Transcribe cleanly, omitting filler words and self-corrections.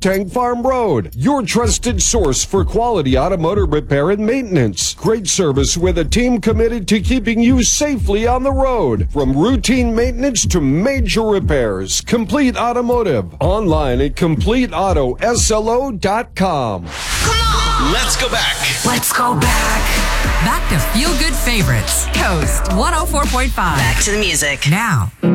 Tank Farm Road. Your trusted source for quality automotive repair and maintenance. Great service with a team committed to keeping you safely on the road. From routine maintenance to major repairs. Complete Automotive. Online at CompleteAutoSLO.com. Come on! Let's go back. Let's go back. Back to Feel Good Favorites. Coast 104.5. Back to the music. Now.